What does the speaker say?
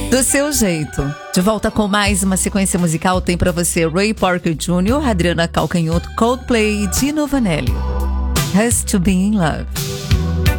Do seu jeito. De volta com mais uma sequência musical, tem pra você Ray Parker Jr., Adriana Calcanhoto, Coldplay e Dino Vanelli. Has to be in love.